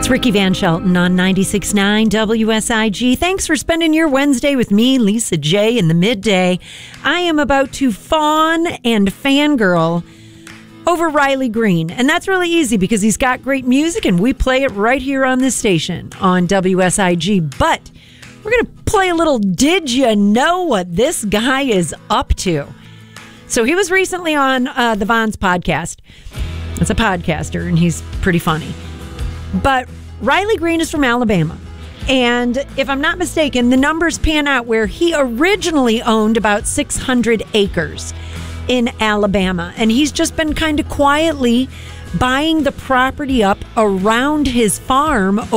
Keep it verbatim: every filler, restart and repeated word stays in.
It's Ricky Van Shelton on ninety-six point nine W S I G. Thanks for spending your Wednesday with me, Lisa J, in the midday. I am about to fawn and fangirl over Riley Green. And that's really easy because he's got great music and we play it right here on this station on W S I G. But we're going to play a little Did You Know What This Guy Is Up To? So he was recently on uh, the Vons podcast. It's a podcaster and he's pretty funny. But Riley Green is from Alabama. And if I'm not mistaken, the numbers pan out where he originally owned about six hundred acres in Alabama. And he's just been kind of quietly buying the property up around his farm